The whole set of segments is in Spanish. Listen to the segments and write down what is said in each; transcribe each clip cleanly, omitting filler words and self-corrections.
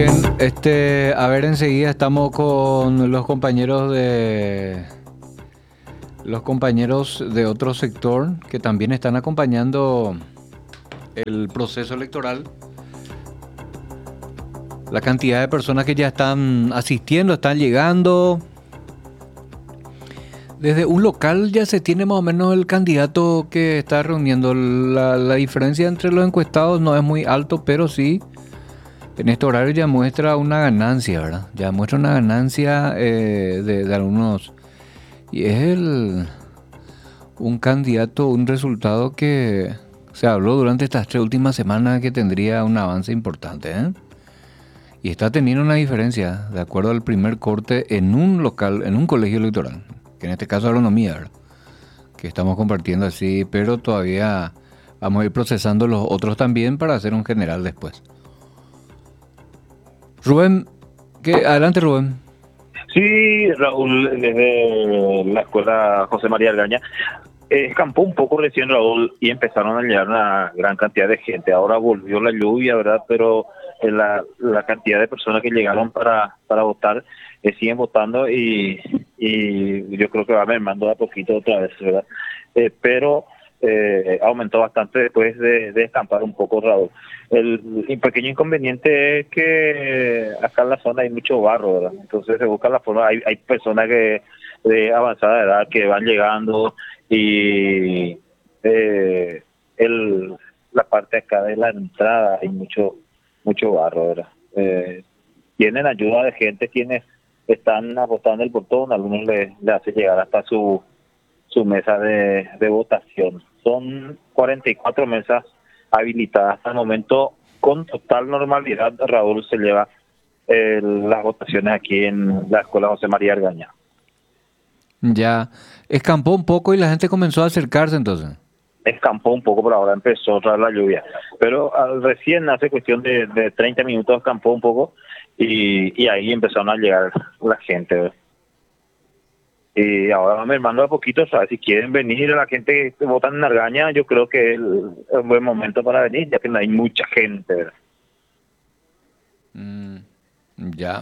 bien, a ver, enseguida estamos con los compañeros de otro sector que también están acompañando el proceso electoral. La cantidad de personas que ya están asistiendo, están llegando. Desde un local ya se tiene más o menos el candidato que está reuniendo. La diferencia entre los encuestados no es muy alto, pero sí, en este horario ya muestra una ganancia, ¿verdad? Ya muestra una ganancia de algunos. Y es un candidato, un resultado que se habló durante estas 3 últimas semanas que tendría un avance importante, ¿eh? Y está teniendo una diferencia, de acuerdo al primer corte, en un local, en un colegio electoral, que en este caso es agronomía, ¿verdad? Que estamos compartiendo así, pero todavía vamos a ir procesando los otros también para hacer un general después. Rubén, adelante Rubén. Sí, Raúl, desde la escuela José María Argaña, escampó un poco recién Raúl y empezaron a llegar una gran cantidad de gente. Ahora volvió la lluvia, ¿verdad? Pero la cantidad de personas que llegaron para votar siguen votando y yo creo que va mermando de a poquito otra vez, ¿verdad? Pero aumentó bastante después de escampar un poco, Raúl. El pequeño inconveniente es que acá en la zona hay mucho barro, ¿verdad? Entonces se busca la forma, hay personas que de avanzada edad que van llegando y la parte acá de la entrada hay mucho barro, ¿verdad? Tienen ayuda de gente quienes están agotando el portón, algunos le hace llegar hasta su mesa de votación. Son 44 mesas habilitadas hasta el momento. Con total normalidad, Raúl se lleva las votaciones aquí en la escuela José María Argaña. Ya, escampó un poco y la gente comenzó a acercarse entonces. Escampó un poco, pero ahora empezó otra vez la lluvia. Pero recién hace cuestión de 30 minutos escampó un poco y ahí empezaron a llegar la gente, ¿verdad? Y ahora va mermando a poquito, ¿sabes? Si quieren venir a la gente que vota en Argaña, yo creo que es un buen momento para venir, ya que no hay mucha gente, ¿verdad? Ya.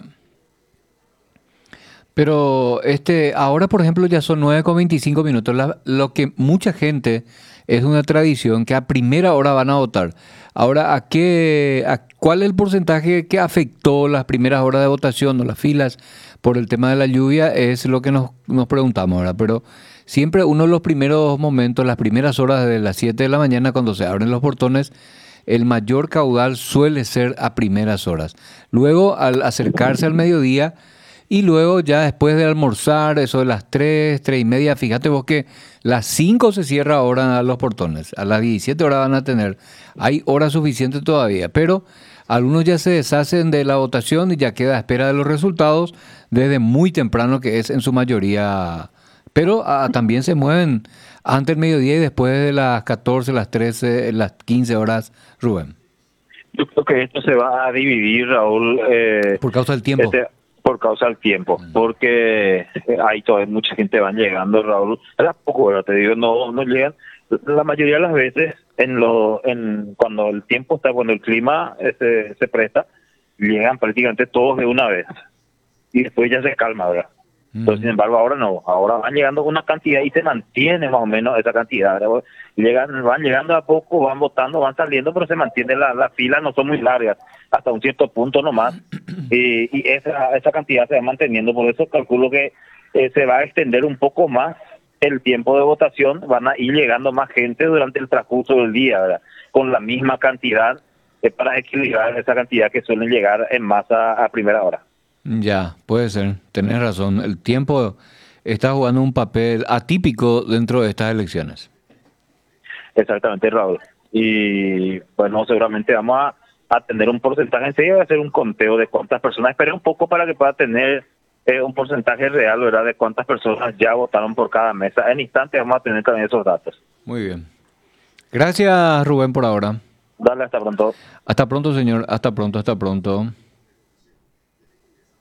Pero ahora, por ejemplo, ya son 9:25. Lo que mucha gente es una tradición que a primera hora van a votar. Ahora, ¿cuál es el porcentaje que afectó las primeras horas de votación o las filas por el tema de la lluvia? Es lo que nos preguntamos ahora. Pero siempre uno de los primeros momentos, las primeras horas de las 7 de la mañana, cuando se abren los portones, el mayor caudal suele ser a primeras horas. Luego, al acercarse al mediodía, y luego ya después de almorzar, eso de las 3:30, fíjate vos que las 5 se cierra ahora los portones, a las 17 horas van a tener, hay horas suficientes todavía, pero algunos ya se deshacen de la votación y ya queda a espera de los resultados desde muy temprano, que es en su mayoría, pero también se mueven antes del mediodía y después de las 14, las 13, las 15 horas, Rubén. Yo creo que esto se va a dividir, Raúl. Por causa del tiempo. Por causa del tiempo, porque hay todavía mucha gente van llegando, Raúl. Era poco, ¿verdad? Te digo, no llegan. La mayoría de las veces, cuando el tiempo está, cuando el clima se presta, llegan prácticamente todos de una vez. Y después ya se calma, ¿verdad? Entonces, sin embargo, ahora no. Ahora van llegando una cantidad y se mantiene más o menos esa cantidad, ¿verdad? Van llegando a poco, van votando, van saliendo, pero se mantiene la fila, no son muy largas, hasta un cierto punto nomás. Y esa cantidad se va manteniendo. Por eso calculo que se va a extender un poco más el tiempo de votación. Van a ir llegando más gente durante el transcurso del día, ¿verdad? Con la misma cantidad, para equilibrar esa cantidad que suelen llegar en masa a primera hora. Ya, puede ser, tenés razón. El tiempo está jugando un papel atípico dentro de estas elecciones. Exactamente, Raúl. Y bueno, seguramente vamos a tener un porcentaje, enseguida va a hacer un conteo de cuántas personas. Esperé un poco para que pueda tener un porcentaje real, ¿verdad?, de cuántas personas ya votaron por cada mesa. En instante vamos a tener también esos datos. Muy bien. Gracias, Rubén, por ahora. Dale, hasta pronto. Hasta pronto, señor. Hasta pronto, hasta pronto.